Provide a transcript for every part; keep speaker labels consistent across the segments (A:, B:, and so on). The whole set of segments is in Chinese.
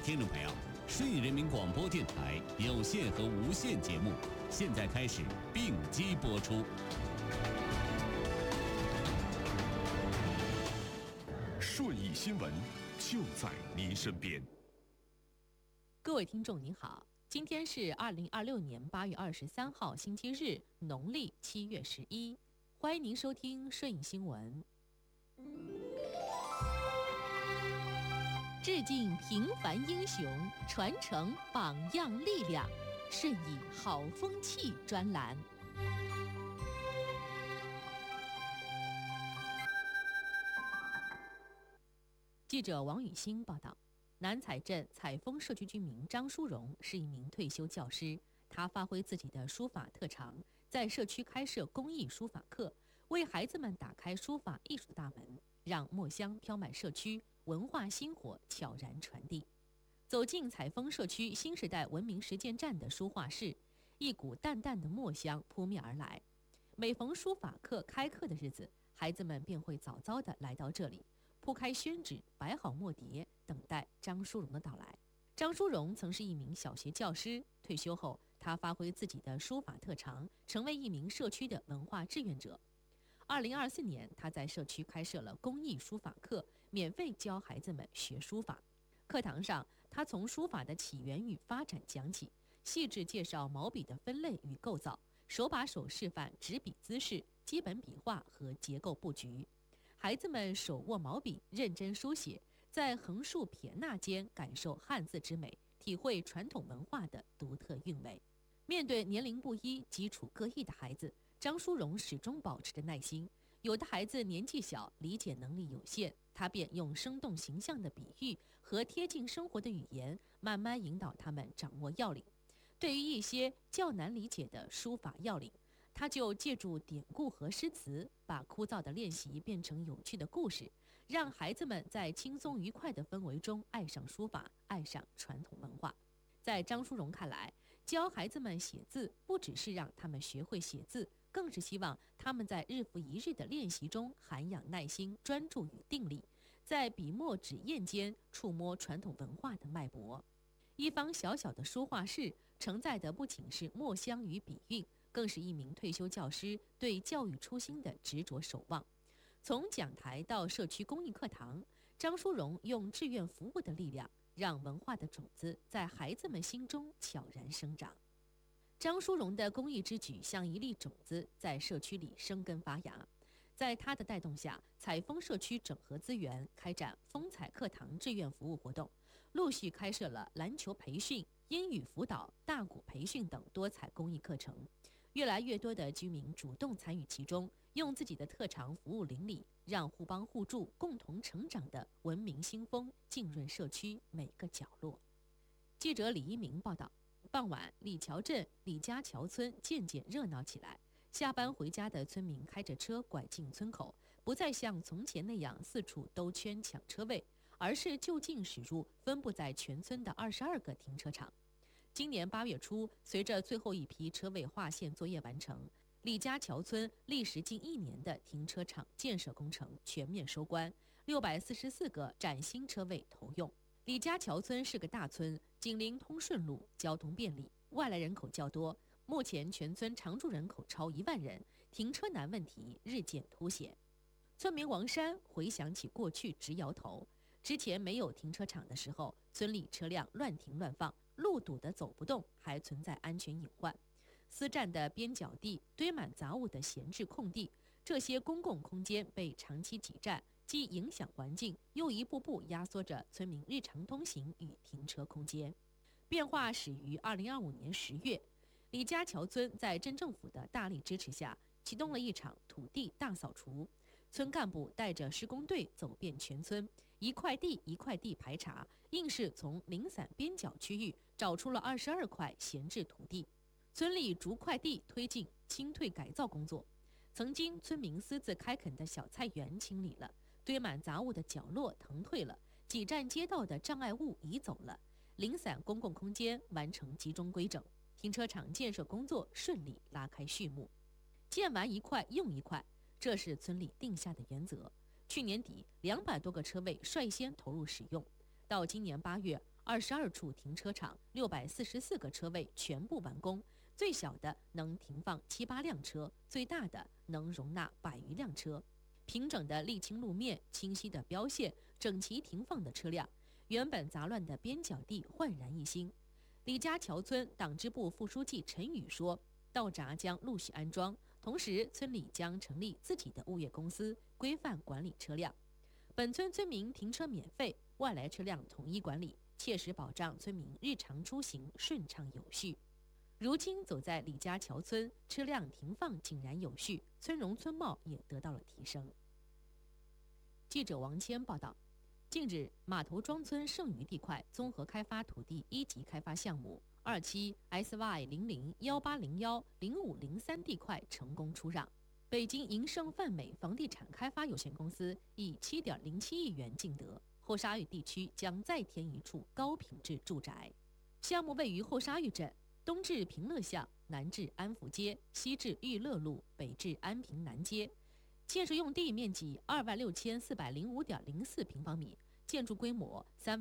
A: 听众朋友，顺义人民广播电台有线和无线节目现在开始并机播出。
B: 顺义新闻就在您身边。
C: 各位听众您好，今天是2026年8月23号星期日，农历7月11，欢迎您收听顺义新闻。致敬平凡英雄，传承榜样力量，顺义好风气专栏。记者王雨欣报道，南采镇采丰社区居民张淑荣是一名退休教师，他发挥自己的书法特长，在社区开设公益书法课，为孩子们打开书法艺术的大门，让墨香飘满社区，文化薪火悄然传递。走进采丰社区新时代文明实践站的书画室，一股淡淡的墨香扑面而来。每逢书法课开课的日子，孩子们便会早早地来到这里，铺开宣纸，摆好墨碟，等待张淑荣的到来。张淑荣曾是一名小学教师，退休后他发挥自己的书法特长，成为一名社区的文化志愿者。2024年，他在社区开设了公益书法课，免费教孩子们学书法。课堂上，他从书法的起源与发展讲起，细致介绍毛笔的分类与构造，手把手示范执笔姿势、基本笔画和结构布局。孩子们手握毛笔，认真书写，在横竖撇捺间感受汉字之美，体会传统文化的独特韵味。面对年龄不一、基础各异的孩子，张淑荣始终保持着耐心。有的孩子年纪小，理解能力有限，他便用生动形象的比喻和贴近生活的语言，慢慢引导他们掌握要领。对于一些较难理解的书法要领，他就借助典故和诗词，把枯燥的练习变成有趣的故事，让孩子们在轻松愉快的氛围中爱上书法，爱上传统文化。在张淑荣看来，教孩子们写字不只是让他们学会写字，更是希望他们在日复一日的练习中涵养耐心、专注与定力，在笔墨纸砚间触摸传统文化的脉搏。一方小小的书画室承载的不仅是墨香与笔韵，更是一名退休教师对教育初心的执着守望。从讲台到社区公益课堂，张淑荣用志愿服务的力量，让文化的种子在孩子们心中悄然生长。张淑荣的公益之举像一粒种子，在社区里生根发芽。在他的带动下，采丰社区整合资源，开展风采课堂志愿服务活动，陆续开设了篮球培训、英语辅导、大鼓培训等多彩公益课程。越来越多的居民主动参与其中，用自己的特长服务邻里，让互帮互助、共同成长的文明新风浸润社区每个角落。记者李一鸣报道，傍晚，李桥镇李家桥村渐渐热闹起来。下班回家的村民开着车拐进村口，不再像从前那样四处兜圈抢车位，而是就近驶入分布在全村的22个停车场。今年8月初，随着最后一批车位划线作业完成，李家桥村历时近1年的停车场建设工程全面收官，644个崭新车位投用。李家桥村是个大村，紧邻通顺路，交通便利，外来人口较多。目前全村常住人口超1万人，停车难问题日渐凸显。村民王山回想起过去直摇头，之前没有停车场的时候，村里车辆乱停乱放，路堵得走不动，还存在安全隐患。私占的边角地、堆满杂物的闲置空地，这些公共空间被长期挤占，既影响环境，又一步步压缩着村民日常通行与停车空间。变化始于2025年10月，李家桥村在镇政府的大力支持下，启动了一场土地大扫除。村干部带着施工队走遍全村，一块地一块地排查，硬是从零散边角区域找出了22块闲置土地。村里逐块地推进清退改造工作。曾经村民私自开垦的小菜园清理了，堆满杂物的角落腾退了，挤占街道的障碍物移走了，零散公共空间完成集中规整。停车场建设工作顺利拉开序幕，建完一块用一块，这是村里定下的原则。去年底，200多个车位率先投入使用，到今年8月 22处停车场644个车位全部完工，最小的能停放7、8辆车，最大的能容纳100余辆车。平整的沥青路面、清晰的标线、整齐停放的车辆，原本杂乱的边角地焕然一新。李家桥村党支部副书记陈宇说，道闸将陆续安装，同时村里将成立自己的物业公司，规范管理车辆。本村村民停车免费，外来车辆统一管理，切实保障村民日常出行顺畅有序。如今走在李家桥村，车辆停放井然有序，村容村貌也得到了提升。记者王谦报道，近日码头庄村剩余地块综合开发土地1级开发项目2期 SY0018010503 地块成功出让，北京银盛泛美房地产开发有限公司以7.07亿元竞得，后沙峪地区将再添一处高品质住宅。项目位于后沙峪镇，东至平乐巷，南至安福街，西至裕乐路，北至安平南街。建设用地面积26405.04平方米，建筑规模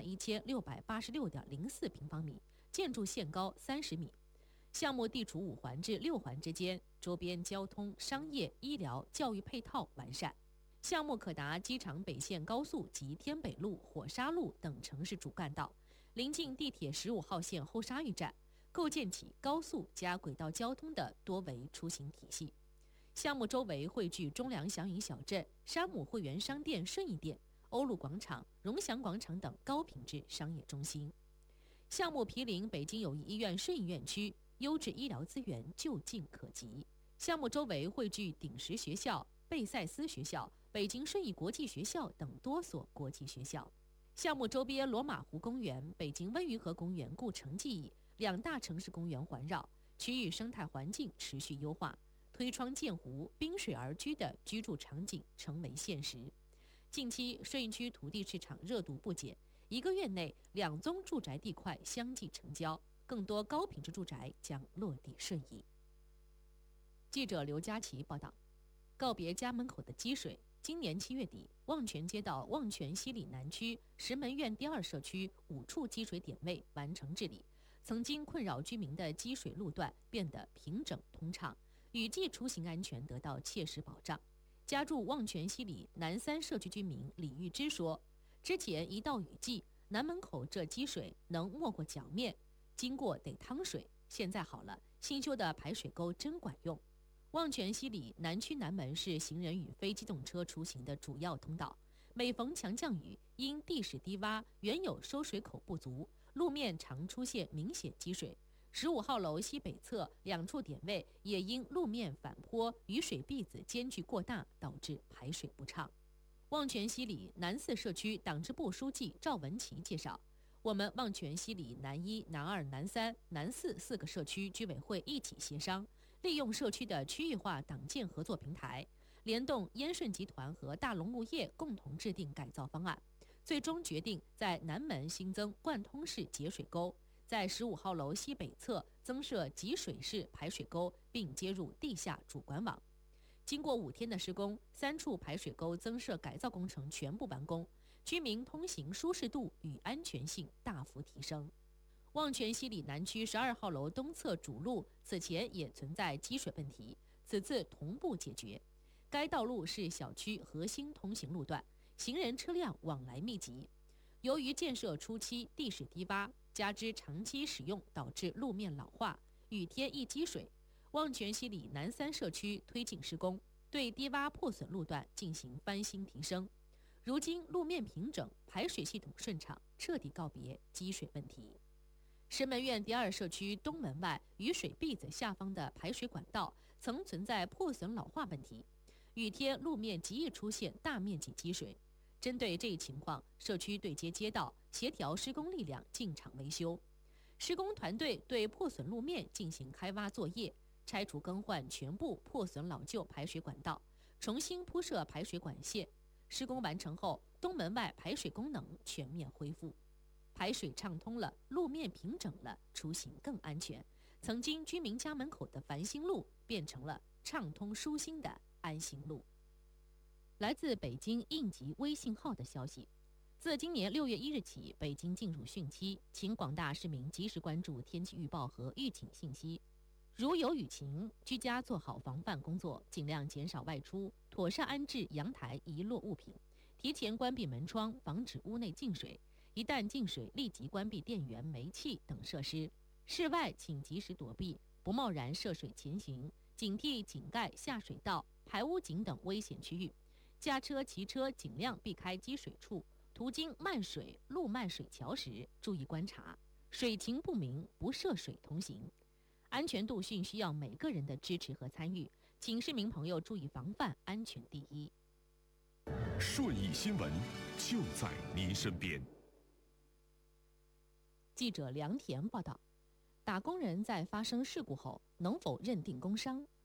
C: 31686.04平方米，建筑限高30米。项目地处5环至6环之间，周边交通、商业、医疗、教育配套完善。项目可达机场北线高速及天北路、火沙路等城市主干道，临近地铁15号线后沙峪站，构建起高速加轨道交通的多维出行体系。项目周围汇聚中粮祥云小镇、山姆会员商店顺义店、欧陆广场、荣祥广场等高品质商业中心。项目毗邻北京友谊医院顺义院区，优质医疗资源就近可及。项目周围汇聚鼎石学校、贝塞斯学校、北京顺义国际学校等多所国际学校。项目周边罗马湖公园、北京温榆河公园故城记忆2大城市公园环绕，区域生态环境持续优化，推窗建湖、滨水而居的居住场景成为现实。近期顺义区土地市场热度不减，1个月内2宗住宅地块相继成交，更多高品质住宅将落地顺义。记者刘佳琪报道，告别家门口的积水，今年7月底，望泉街道望泉西里南区石门院第2社区5处积水点位完成治理，曾经困扰居民的积水路段变得平整通畅，雨季出行安全得到切实保障。家住望泉西里南3社区居民李玉芝说，之前一到雨季，南门口这积水能没过脚面，经过得趟水，现在好了，新修的排水沟真管用。望泉西里南区南门是行人与非机动车出行的主要通道，每逢强降雨，因地势低洼，原有收水口不足，路面常出现明显积水。15号楼西北侧2处点位也因路面反坡、雨水篦子间距过大，导致排水不畅。望泉西里南4社区党支部书记赵文琪介绍，我们望泉西里南1、南2、南3、南4个社区居委会一起协商，利用社区的区域化党建合作平台，联动燕顺集团和大龙物业共同制定改造方案，最终决定在南门新增贯通式节水沟，在15号楼西北侧增设集水式排水沟，并接入地下主管网。经过5天的施工，3处排水沟增设改造工程全部完工，居民通行舒适度与安全性大幅提升。望泉西里南区12号楼东侧主路此前也存在积水问题，此次同步解决。该道路是小区核心通行路段，行人车辆往来密集。由于建设初期地势低洼，加之长期使用导致路面老化，雨天易积水。望泉西里南3社区推进施工，对低洼破损路段进行翻新提升。如今路面平整，排水系统顺畅，彻底告别积水问题。石门院第2社区东门外雨水篦子下方的排水管道曾存在破损老化问题，雨天路面极易出现大面积积水。针对这一情况，社区对接街道，协调施工力量进场维修。施工团队对破损路面进行开挖作业，拆除更换全部破损老旧排水管道，重新铺设排水管线。施工完成后，东门外排水功能全面恢复，排水畅通了，路面平整了，出行更安全。曾经居民家门口的繁星路变成了畅通舒心的安心路。来自北京应急微信号的消息， 自今年6月1日起，北京进入汛期，请广大市民及时关注天气预报和预警信息。如有雨情，居家做好防范工作，尽量减少外出，妥善安置阳台遗落物品，提前关闭门窗，防止屋内进水。一旦进水，立即关闭电源、煤气等设施。室外请及时躲避，不贸然涉水前行，警惕井盖、下水道、排污井等危险区域。驾车、骑车尽量避开积水处，途经漫水、路漫水桥时，注意观察，水情不明不涉水同行。安全度汛需要每个人的支持和参与，请市民朋友注意防范，安全第一。
B: 顺义新闻就在您身边。
C: 记者梁田报道，打工人在发生事故后能否认定工伤？